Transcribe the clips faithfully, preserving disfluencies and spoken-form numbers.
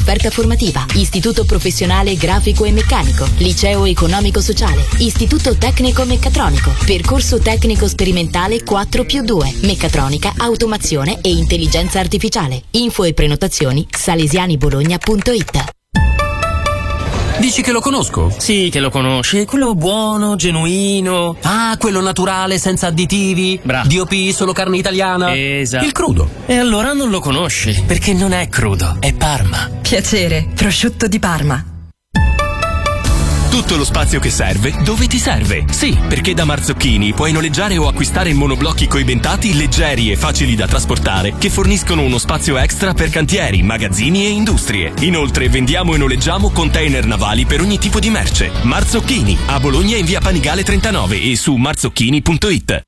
Offerta formativa: Istituto Professionale Grafico e Meccanico, Liceo Economico Sociale, Istituto Tecnico Meccatronico, Percorso Tecnico Sperimentale quattro più due, Meccatronica, Automazione e Intelligenza Artificiale. Info e prenotazioni salesianibologna punto it. Dici che lo conosco? Sì, che lo conosci, quello buono, genuino. Ah, quello naturale, senza additivi. Bravo. D O P, solo carne italiana. Esatto. Il crudo. E allora non lo conosci, perché non è crudo, è Parma. Piacere, prosciutto di Parma. Tutto lo spazio che serve, dove ti serve? Sì, perché da Marzocchini puoi noleggiare o acquistare monoblocchi coibentati leggeri e facili da trasportare che forniscono uno spazio extra per cantieri, magazzini e industrie. Inoltre vendiamo e noleggiamo container navali per ogni tipo di merce. Marzocchini, a Bologna in via Panigale trentanove e su marzocchini punto it.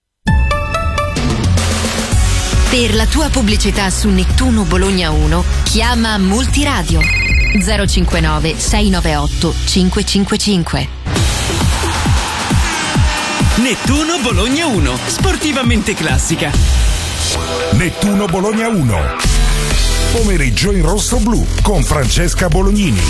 Per la tua pubblicità su Nettuno Bologna uno, chiama Multiradio zero cinquantanove sei novantaotto cinque cinque cinque. Nettuno Bologna uno, sportivamente classica. Nettuno Bologna uno. Pomeriggio in rosso-blu con Francesca Bolognini.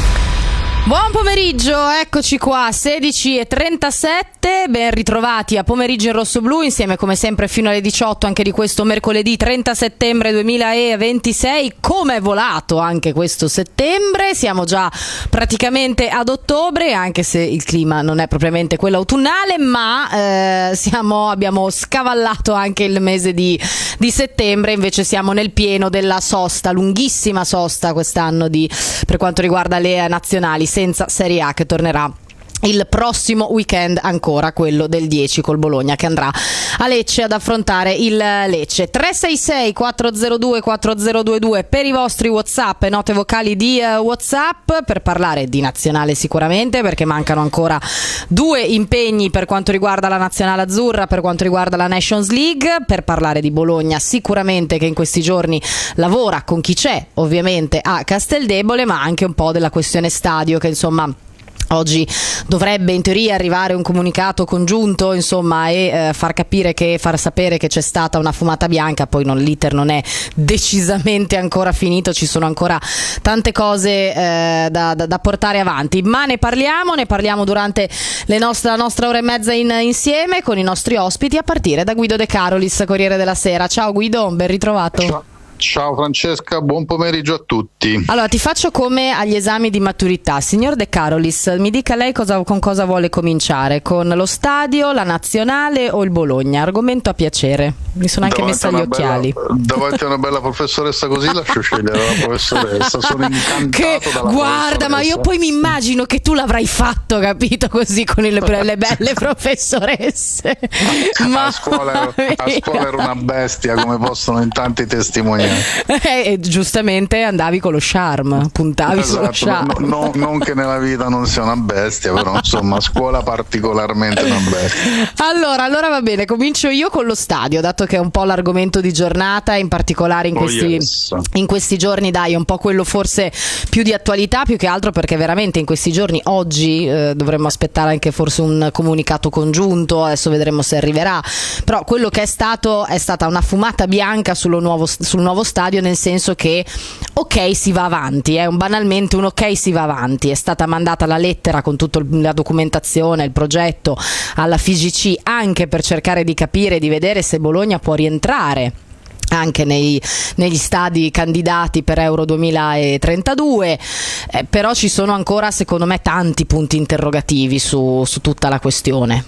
Buon pomeriggio, eccoci qua, sedici e trentasette, ben ritrovati a Pomeriggio in Rosso-Blu, insieme come sempre fino alle diciotto anche di questo mercoledì trenta settembre duemilaventisei. Come è volato anche questo settembre, siamo già praticamente ad ottobre, anche se il clima non è propriamente quello autunnale, ma eh, siamo, abbiamo scavallato anche il mese di, di settembre, invece siamo nel pieno della sosta, lunghissima sosta quest'anno di, per quanto riguarda le nazionali, senza Serie A che tornerà il prossimo weekend, ancora quello del dieci col Bologna che andrà a Lecce ad affrontare il Lecce. Tre sei sei quattro zero due quattro zero due due per i vostri WhatsApp e note vocali di uh, WhatsApp, per parlare di nazionale sicuramente, perché mancano ancora due impegni per quanto riguarda la nazionale azzurra, per quanto riguarda la Nations League, per parlare di Bologna sicuramente che in questi giorni lavora con chi c'è ovviamente a Casteldebole, ma anche un po' della questione stadio che insomma oggi dovrebbe in teoria arrivare un comunicato congiunto, insomma, e eh, far capire che far sapere che c'è stata una fumata bianca. Poi non, l'iter non è decisamente ancora finito, ci sono ancora tante cose eh, da, da, da portare avanti, ma ne parliamo, ne parliamo durante le nostre, la nostra ora e mezza in, insieme con i nostri ospiti, a partire da Guido De Carolis, Corriere della Sera. Ciao Guido, ben ritrovato. Ciao. Ciao Francesca, buon pomeriggio a tutti. Allora ti faccio come agli esami di maturità. Signor De Carolis, mi dica lei cosa, con cosa vuole cominciare, con lo stadio, la nazionale o il Bologna? Argomento a piacere, mi sono anche Davanti messa gli occhiali. Bella, davanti a una bella professoressa così lascio scegliere la professoressa, sono incantato che, dalla guarda, ma io poi mi immagino che tu l'avrai fatto, capito, così con le, le belle professoresse. Ma a, scuola, a scuola ero una bestia, come possono in tanti testimoniare. Eh, giustamente andavi con lo charme, puntavi esatto, sullo charme. No, no, non che nella vita non sia una bestia, però insomma a scuola particolarmente una bestia. Allora, allora va bene, comincio io con lo stadio, dato che è un po' l'argomento di giornata, in particolare in questi, oh yes. in questi giorni, dai, è un po' quello forse più di attualità, più che altro perché veramente in questi giorni, oggi eh, dovremmo aspettare anche forse un comunicato congiunto, adesso vedremo se arriverà, però quello che è stato è stata una fumata bianca sullo nuovo, sul nuovo stadio, nel senso che ok si va avanti, è eh, un banalmente un ok si va avanti, è stata mandata la lettera con tutta la documentazione, il progetto alla F I G C, anche per cercare di capire, di vedere se Bologna può rientrare anche nei, negli stadi candidati per Euro duemilatrentadue, eh, però ci sono ancora secondo me tanti punti interrogativi su, su tutta la questione.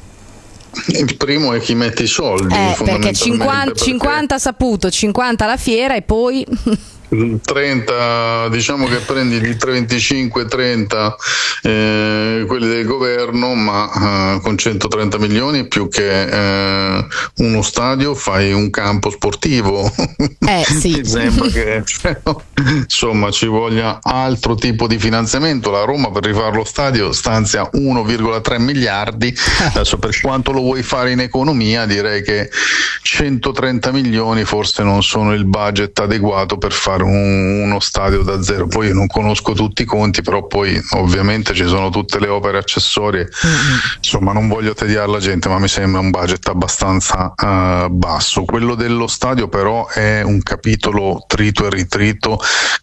Il primo è chi mette i soldi, eh, perché cinquanta, perché... cinquanta saputo, cinquanta alla fiera e poi trenta, diciamo che prendi di tre virgola venticinque trenta eh, quelli del governo, ma eh, con centotrenta milioni più che eh, uno stadio fai un campo sportivo. Eh sì. Mi sembra che cioè, insomma ci voglia altro tipo di finanziamento. La Roma per rifare lo stadio stanzia uno virgola tre miliardi. Adesso per quanto lo vuoi fare in economia, direi che centotrenta milioni forse non sono il budget adeguato per fare un, uno stadio da zero. Poi io non conosco tutti i conti, però poi ovviamente ci sono tutte le opere accessorie. Mm-hmm. Insomma, non voglio tediare la gente, ma mi sembra un budget abbastanza uh, basso. Quello dello stadio però è un capitolo trito e ritrito